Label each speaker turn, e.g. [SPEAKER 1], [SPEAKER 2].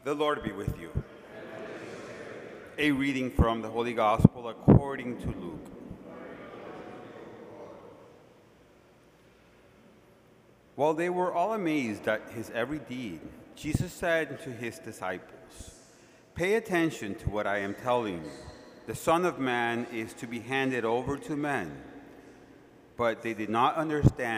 [SPEAKER 1] The Lord be with you. A reading from the Holy Gospel according to Luke. While they were all amazed at his every deed, Jesus said to his disciples, "Pay attention to what I am telling you. The Son of Man is to be handed over to men." But they did not understand